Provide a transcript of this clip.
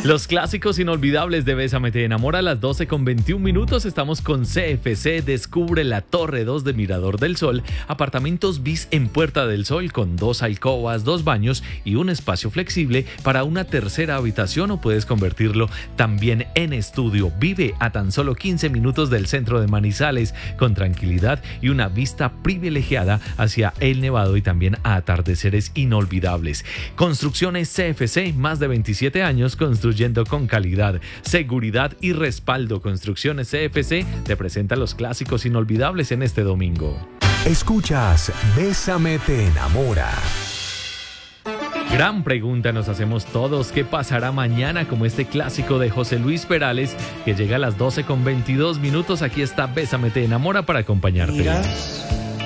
Los clásicos inolvidables de Bésame te enamora a las 12:21. Estamos con CFC. Descubre la Torre 2 de Mirador del Sol. Apartamentos bis en Puerta del Sol con 2 alcobas, 2 baños y un espacio flexible para una tercera habitación, o puedes convertirlo también en estudio. Vive a tan solo 15 minutos del centro de Manizales, con tranquilidad y una vista privilegiada hacia el Nevado y también a atardeceres inolvidables. Construcciones CFC, más de 27 años construyendo con calidad, seguridad y respaldo. Construcciones CFC te presenta los clásicos inolvidables en este domingo. Escuchas Bésame te enamora. Gran pregunta nos hacemos todos: ¿qué pasará mañana? Como este clásico de José Luis Perales, que llega a las 12:22. Aquí está Bésame te enamora para acompañarte. Miras